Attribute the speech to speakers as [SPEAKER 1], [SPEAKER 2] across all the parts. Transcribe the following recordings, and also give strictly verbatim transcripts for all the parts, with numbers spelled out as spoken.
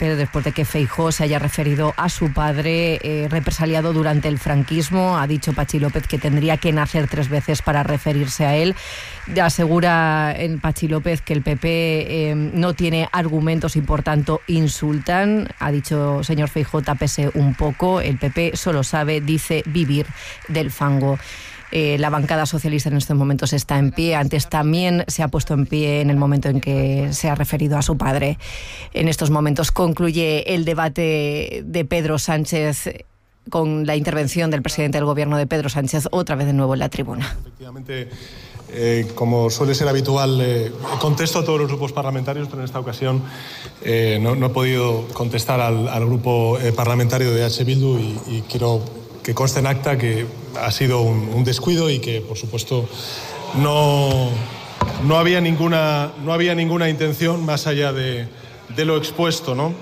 [SPEAKER 1] López después de que Feijóo se haya referido a su padre eh, represaliado durante el franquismo. Ha dicho Patxi López que tendría que nacer tres veces para referirse a él. Asegura en Patxi López que el P P eh, no tiene argumentos y por tanto insultan. Ha dicho, señor Feijóo, tápese un poco. El P P solo sabe, dice, vivir del fango. Eh, la bancada socialista en estos momentos está en pie. Antes también se ha puesto en pie en el momento en que se ha referido a su padre. En estos momentos concluye el debate de Pedro Sánchez con la intervención del presidente del Gobierno de Pedro Sánchez otra vez de nuevo en la tribuna.
[SPEAKER 2] Efectivamente, eh, como suele ser habitual, eh, contesto a todos los grupos parlamentarios, pero en esta ocasión eh, no, no he podido contestar al, al grupo eh, parlamentario de H. Bildu y, y quiero que conste en acta que ha sido un, un descuido y que, por supuesto, no, no, había, ninguna, no había ninguna intención más allá de, de lo expuesto, ¿no?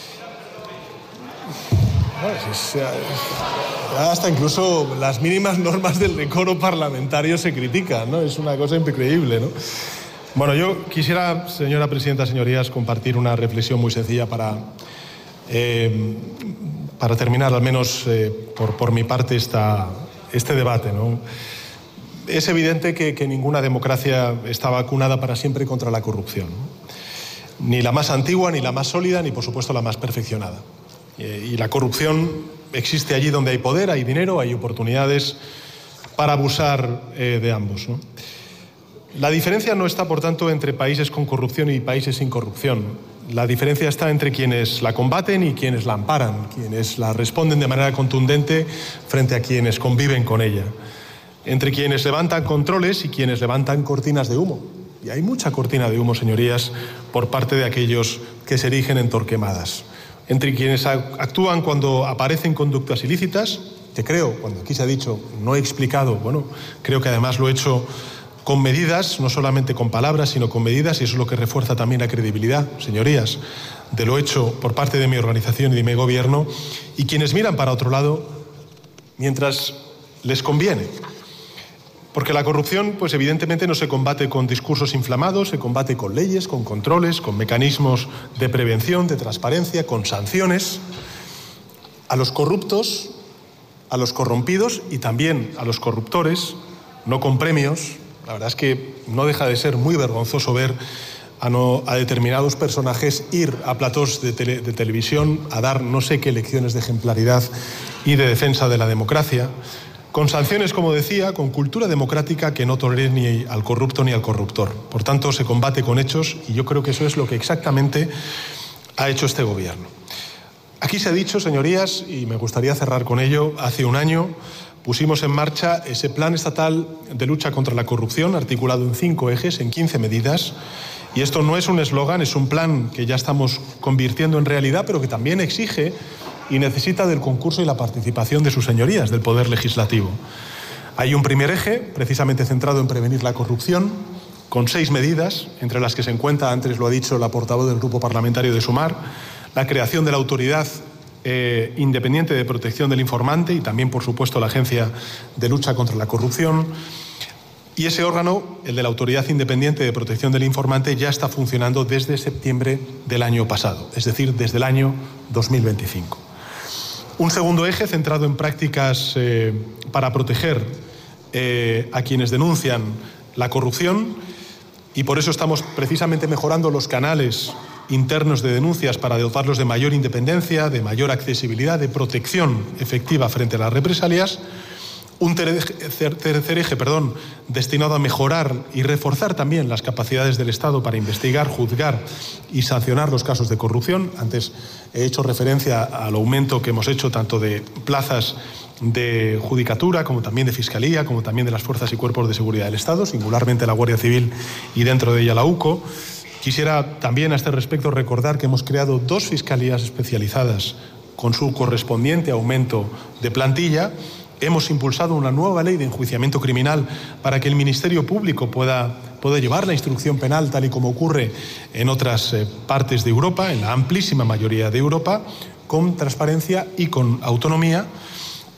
[SPEAKER 2] Hasta incluso las mínimas normas del decoro parlamentario se critican, ¿no? Es una cosa increíble, ¿no? Bueno, yo quisiera, señora presidenta, señorías, compartir una reflexión muy sencilla para... Eh, para terminar, al menos eh, por, por mi parte, esta, este debate, ¿no? Es evidente que, que ninguna democracia está vacunada para siempre contra la corrupción, ¿no? Ni la más antigua, ni la más sólida, ni por supuesto la más perfeccionada. Eh, y la corrupción existe allí donde hay poder, hay dinero, hay oportunidades para abusar eh, de ambos, ¿no? La diferencia no está, por tanto, entre países con corrupción y países sin corrupción. La diferencia está entre quienes la combaten y quienes la amparan, quienes la responden de manera contundente frente a quienes conviven con ella, entre quienes levantan controles y quienes levantan cortinas de humo. Y hay mucha cortina de humo, señorías, por parte de aquellos que se erigen en torquemadas. Entre quienes actúan cuando aparecen conductas ilícitas, que creo, cuando aquí se ha dicho, no he explicado, bueno, creo que además lo he hecho con medidas, no solamente con palabras, sino con medidas, y eso es lo que refuerza también la credibilidad, señorías, de lo hecho por parte de mi organización y de mi gobierno, y quienes miran para otro lado mientras les conviene. Porque la corrupción, pues evidentemente no se combate con discursos inflamados, se combate con leyes, con controles, con mecanismos de prevención, de transparencia, con sanciones. A los corruptos, a los corrompidos y también a los corruptores, no con premios. La verdad es que no deja de ser muy vergonzoso ver a, no, a determinados personajes ir a platós de, tele, de televisión a dar no sé qué lecciones de ejemplaridad y de defensa de la democracia, con sanciones, como decía, con cultura democrática que no tolere ni al corrupto ni al corruptor. Por tanto, se combate con hechos y yo creo que eso es lo que exactamente ha hecho este gobierno. Aquí se ha dicho, señorías, y me gustaría cerrar con ello, hace un año pusimos en marcha ese plan estatal de lucha contra la corrupción, articulado en cinco ejes, en quince medidas. Y esto no es un eslogan, es un plan que ya estamos convirtiendo en realidad, pero que también exige y necesita del concurso y la participación de sus señorías, del Poder Legislativo. Hay un primer eje, precisamente centrado en prevenir la corrupción, con seis medidas, entre las que se encuentra, antes lo ha dicho la portavoz del Grupo Parlamentario de Sumar, la creación de la Autoridad Eh, independiente de protección del informante y también, por supuesto, la Agencia de Lucha contra la Corrupción. Y ese órgano, el de la Autoridad Independiente de Protección del Informante, ya está funcionando desde septiembre del año pasado, es decir, desde el año dos mil veinticinco. Un segundo eje centrado en prácticas eh, para proteger eh, a quienes denuncian la corrupción, y por eso estamos precisamente mejorando los canales internos de denuncias para dotarlos de mayor independencia, de mayor accesibilidad, de protección efectiva frente a las represalias. Un tercer eje, perdón, destinado a mejorar y reforzar también las capacidades del Estado para investigar, juzgar y sancionar los casos de corrupción. Antes he hecho referencia al aumento que hemos hecho tanto de plazas de judicatura, como también de fiscalía, como también de las fuerzas y cuerpos de seguridad del Estado, singularmente la Guardia Civil y dentro de ella la U C O. Quisiera también a este respecto recordar que hemos creado dos fiscalías especializadas con su correspondiente aumento de plantilla. Hemos impulsado una nueva ley de enjuiciamiento criminal para que el Ministerio Público pueda, pueda llevar la instrucción penal tal y como ocurre en otras eh, partes de Europa, en la amplísima mayoría de Europa, con transparencia y con autonomía.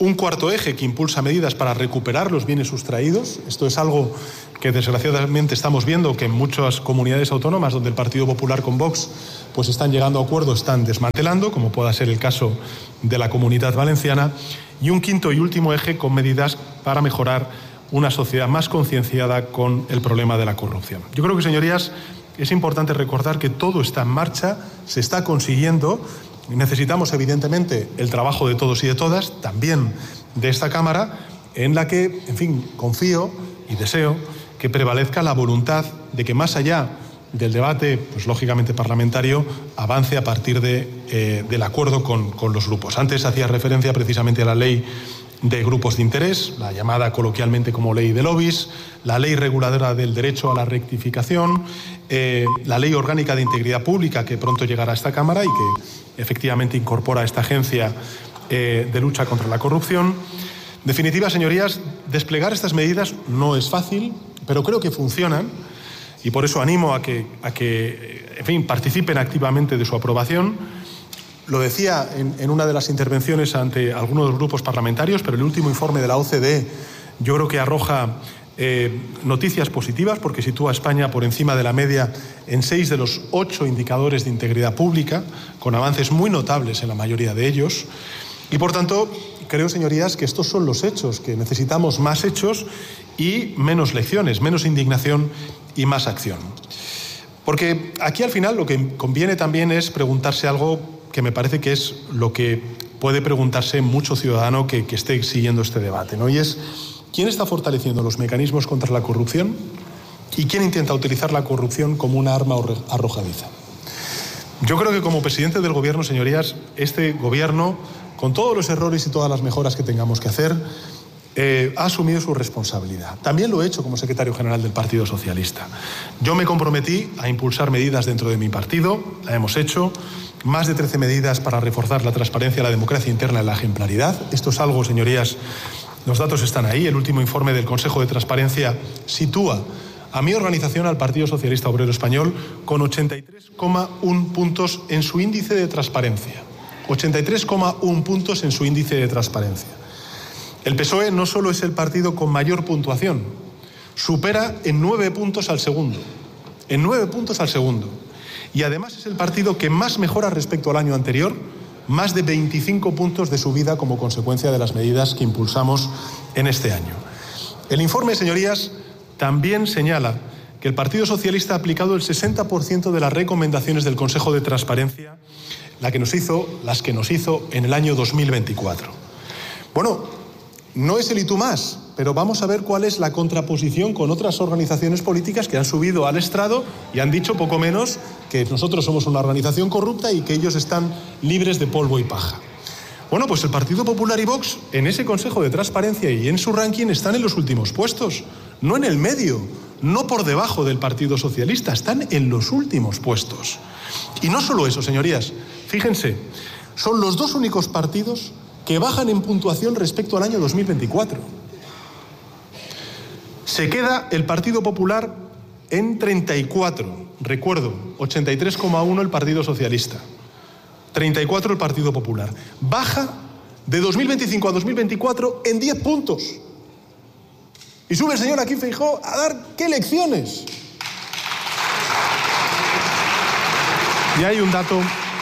[SPEAKER 2] Un cuarto eje que impulsa medidas para recuperar los bienes sustraídos. Esto es algo que desgraciadamente estamos viendo que en muchas comunidades autónomas donde el Partido Popular con Vox pues están llegando a acuerdos, están desmantelando, como pueda ser el caso de la Comunidad Valenciana. Y un quinto y último eje con medidas para mejorar una sociedad más concienciada con el problema de la corrupción. Yo creo que, señorías, es importante recordar que todo está en marcha, se está consiguiendo. Necesitamos, evidentemente, el trabajo de todos y de todas, también de esta Cámara, en la que, en fin, confío y deseo que prevalezca la voluntad de que, más allá del debate, pues lógicamente parlamentario, avance a partir de, eh, del acuerdo con, con los grupos. Antes hacía referencia precisamente a la ley de grupos de interés, la llamada coloquialmente como ley de lobbies, la ley reguladora del derecho a la rectificación, eh, la ley orgánica de integridad pública que pronto llegará a esta Cámara y que efectivamente incorpora esta agencia eh, de lucha contra la corrupción. En definitiva, señorías, desplegar estas medidas no es fácil, pero creo que funcionan y por eso animo a que, a que en fin, participen activamente de su aprobación. Lo decía en, en una de las intervenciones ante algunos de los grupos parlamentarios, pero el último informe de la O C D E yo creo que arroja eh, noticias positivas porque sitúa a España por encima de la media en seis de los ocho indicadores de integridad pública, con avances muy notables en la mayoría de ellos. Y, por tanto, creo, señorías, que estos son los hechos, que necesitamos más hechos y menos lecciones, menos indignación y más acción. Porque aquí, al final, lo que conviene también es preguntarse algo que me parece que es lo que puede preguntarse mucho ciudadano que, que esté siguiendo este debate, ¿no? Y es, ¿quién está fortaleciendo los mecanismos contra la corrupción y quién intenta utilizar la corrupción como una arma arrojadiza? Yo creo que como presidente del Gobierno, señorías, este Gobierno, con todos los errores y todas las mejoras que tengamos que hacer, eh, ha asumido su responsabilidad. También lo he hecho como secretario general del Partido Socialista. Yo me comprometí a impulsar medidas dentro de mi partido, la hemos hecho. Más de trece medidas para reforzar la transparencia, la democracia interna y la ejemplaridad. Esto es algo, señorías, los datos están ahí. El último informe del Consejo de Transparencia sitúa a mi organización, al Partido Socialista Obrero Español, con ochenta y tres coma uno puntos en su índice de transparencia. ochenta y tres coma uno puntos en su índice de transparencia. El P S O E no solo es el partido con mayor puntuación, supera en nueve puntos al segundo. En nueve puntos al segundo. Y además es el partido que más mejora respecto al año anterior, más de veinticinco puntos de subida como consecuencia de las medidas que impulsamos en este año. El informe, señorías, también señala que el Partido Socialista ha aplicado el sesenta por ciento de las recomendaciones del Consejo de Transparencia, la que nos hizo, las que nos hizo en el año dos mil veinticuatro. Bueno, no es el y tú más, pero vamos a ver cuál es la contraposición con otras organizaciones políticas que han subido al estrado y han dicho poco menos que nosotros somos una organización corrupta y que ellos están libres de polvo y paja. Bueno, pues el Partido Popular y Vox en ese Consejo de Transparencia y en su ranking están en los últimos puestos, no en el medio, no por debajo del Partido Socialista, están en los últimos puestos. Y no solo eso, señorías, fíjense, son los dos únicos partidos que bajan en puntuación respecto al año dos mil veinticuatro. Se queda el Partido Popular en treinta y cuatro, recuerdo, ochenta y tres coma uno el Partido Socialista, treinta y cuatro el Partido Popular. Baja de dos mil veinticinco a dos mil veinticuatro en diez puntos. Y sube el señor aquí Feijóo a dar ¿qué lecciones? Y hay un dato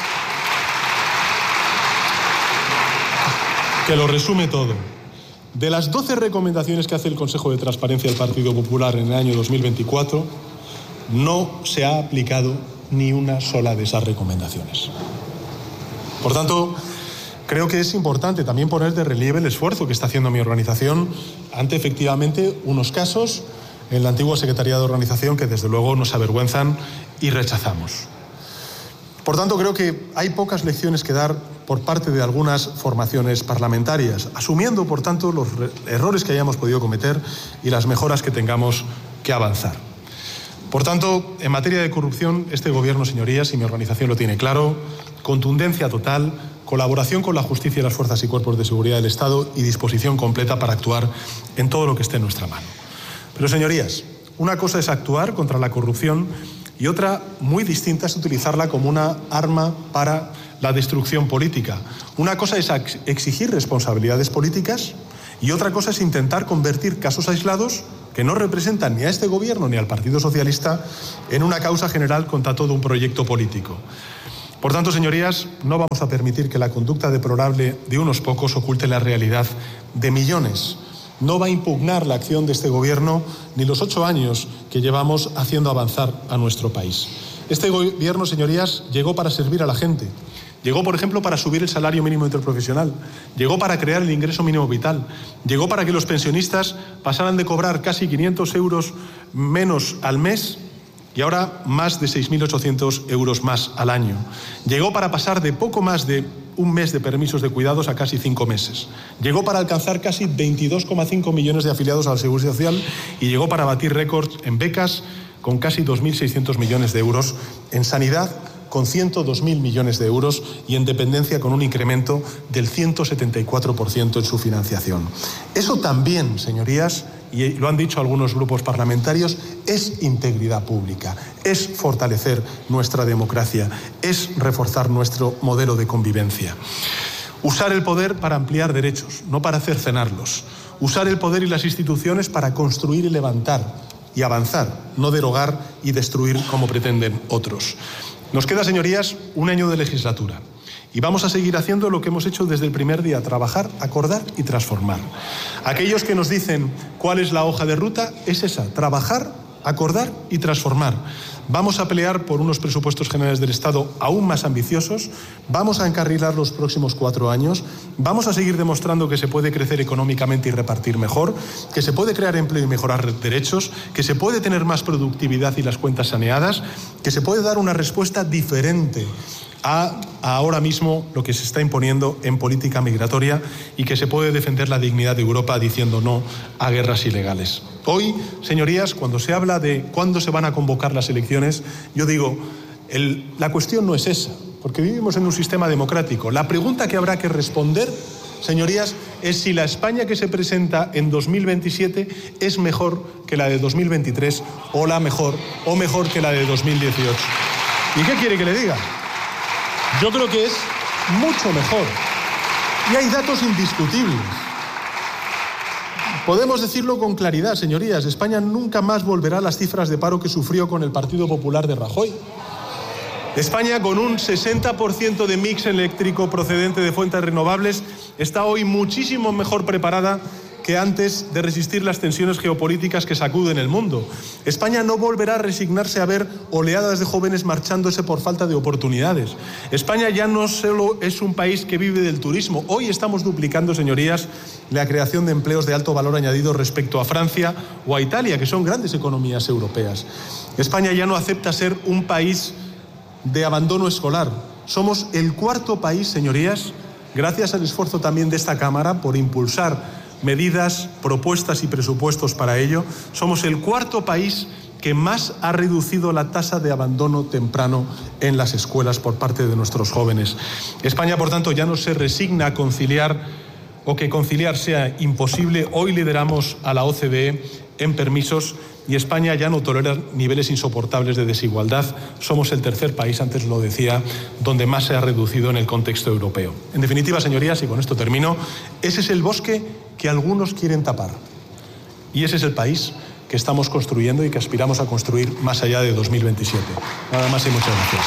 [SPEAKER 2] que lo resume todo. De las doce recomendaciones que hace el Consejo de Transparencia del Partido Popular en el año dos mil veinticuatro, no se ha aplicado ni una sola de esas recomendaciones. Por tanto, creo que es importante también poner de relieve el esfuerzo que está haciendo mi organización ante efectivamente unos casos en la antigua Secretaría de Organización que desde luego nos avergüenzan y rechazamos. Por tanto, creo que hay pocas lecciones que dar por parte de algunas formaciones parlamentarias, asumiendo, por tanto, los errores que hayamos podido cometer y las mejoras que tengamos que avanzar. Por tanto, en materia de corrupción, este Gobierno, señorías, y mi organización lo tiene claro, contundencia total, colaboración con la justicia y las fuerzas y cuerpos de seguridad del Estado y disposición completa para actuar en todo lo que esté en nuestra mano. Pero, señorías, una cosa es actuar contra la corrupción y otra, muy distinta, es utilizarla como una arma para la destrucción política. Una cosa es exigir responsabilidades políticas y otra cosa es intentar convertir casos aislados que no representan ni a este gobierno ni al Partido Socialista en una causa general contra todo un proyecto político. Por tanto, señorías, no vamos a permitir que la conducta deplorable de unos pocos oculte la realidad de millones. No va a impugnar la acción de este gobierno ni los ocho años que llevamos haciendo avanzar a nuestro país. Este gobierno, señorías, llegó para servir a la gente. Llegó, por ejemplo, para subir el salario mínimo interprofesional. Llegó para crear el ingreso mínimo vital. Llegó para que los pensionistas pasaran de cobrar casi quinientos euros menos al mes y ahora más de seis mil ochocientos euros más al año. Llegó para pasar de poco más de un mes de permisos de cuidados a casi cinco meses. Llegó para alcanzar casi veintidós coma cinco millones de afiliados a la Seguridad Social y llegó para batir récords en becas con casi dos mil seiscientos millones de euros, en sanidad con ciento dos mil millones de euros y en dependencia con un incremento del ciento setenta y cuatro por ciento en su financiación. Eso también, señorías, y lo han dicho algunos grupos parlamentarios, es integridad pública, es fortalecer nuestra democracia, es reforzar nuestro modelo de convivencia. Usar el poder para ampliar derechos, no para cercenarlos. Usar el poder y las instituciones para construir y levantar y avanzar, no derogar y destruir como pretenden otros. Nos queda, señorías, un año de legislatura y vamos a seguir haciendo lo que hemos hecho desde el primer día, trabajar, acordar y transformar. Aquellos que nos dicen cuál es la hoja de ruta es esa, trabajar, acordar y transformar. Vamos a pelear por unos presupuestos generales del Estado aún más ambiciosos, vamos a encarrilar los próximos cuatro años, vamos a seguir demostrando que se puede crecer económicamente y repartir mejor, que se puede crear empleo y mejorar derechos, que se puede tener más productividad y las cuentas saneadas, que se puede dar una respuesta diferente a, a ahora mismo lo que se está imponiendo en política migratoria y que se puede defender la dignidad de Europa diciendo no a guerras ilegales. Hoy, señorías, cuando se habla de cuándo se van a convocar las elecciones, yo digo, el, la cuestión no es esa, porque vivimos en un sistema democrático. La pregunta que habrá que responder, señorías, es si la España que se presenta en dos mil veintisiete es mejor que la de dos mil veintitrés o la mejor o mejor que la de dos mil dieciocho. ¿Y qué quiere que le diga? Yo creo que es mucho mejor. Y hay datos indiscutibles. Podemos decirlo con claridad, señorías. España nunca más volverá a las cifras de paro que sufrió con el Partido Popular de Rajoy. España, con un sesenta por ciento de mix eléctrico procedente de fuentes renovables, está hoy muchísimo mejor preparada que antes de resistir las tensiones geopolíticas que sacuden el mundo. España no volverá a resignarse a ver oleadas de jóvenes marchándose por falta de oportunidades. España ya no solo es un país que vive del turismo. Hoy estamos duplicando, señorías, la creación de empleos de alto valor añadido respecto a Francia o a Italia, que son grandes economías europeas. España ya no acepta ser un país de abandono escolar. Somos el cuarto país, señorías, gracias al esfuerzo también de esta Cámara por impulsar medidas, propuestas y presupuestos para ello. Somos el cuarto país que más ha reducido la tasa de abandono temprano en las escuelas por parte de nuestros jóvenes. España, por tanto, ya no se resigna a conciliar o que conciliar sea imposible. Hoy lideramos a la O C D E en permisos y España ya no tolera niveles insoportables de desigualdad. Somos el tercer país, antes lo decía, donde más se ha reducido en el contexto europeo. En definitiva, señorías, y con esto termino, ese es el bosque que algunos quieren tapar. Y ese es el país que estamos construyendo y que aspiramos a construir más allá de dos mil veintisiete. Nada más y muchas gracias.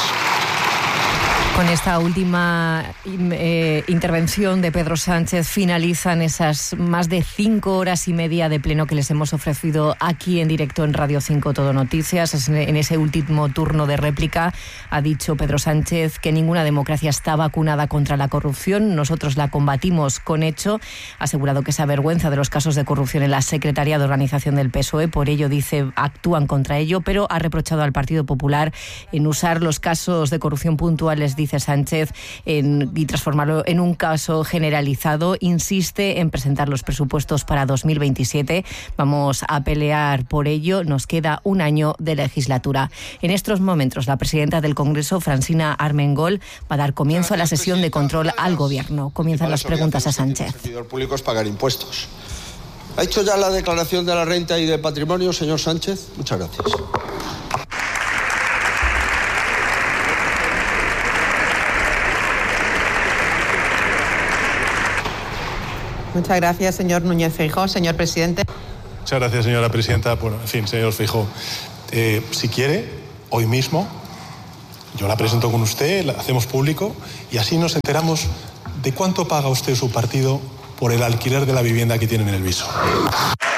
[SPEAKER 1] Con esta última eh, intervención de Pedro Sánchez finalizan esas más de cinco horas y media de pleno que les hemos ofrecido aquí en directo en Radio cinco Todo Noticias. En ese último turno de réplica ha dicho Pedro Sánchez que ninguna democracia está vacunada contra la corrupción. Nosotros la combatimos con hecho. Ha asegurado que se avergüenza de los casos de corrupción en la Secretaría de Organización del P S O E. Por ello, dice, actúan contra ello, pero ha reprochado al Partido Popular en usar los casos de corrupción puntuales, dice Sánchez, en, y transformarlo en un caso generalizado. Insiste en presentar los presupuestos para dos mil veintisiete. Vamos a pelear por ello. Nos queda un año de legislatura. En estos momentos, la presidenta del Congreso, Francina Armengol, va a dar comienzo a la sesión de control al Gobierno. Comienzan las preguntas a Sánchez.
[SPEAKER 3] El servidor público es pagar impuestos. ¿Ha hecho ya la declaración de la renta y de patrimonio, señor Sánchez? Muchas gracias.
[SPEAKER 4] Muchas gracias, señor Núñez Feijóo. Señor presidente.
[SPEAKER 2] Muchas gracias, señora presidenta. Bueno, en fin, señor Feijóo, eh, si quiere, hoy mismo yo la presento con usted, la hacemos público y así nos enteramos de cuánto paga usted su partido por el alquiler de la vivienda que tienen en el Viso.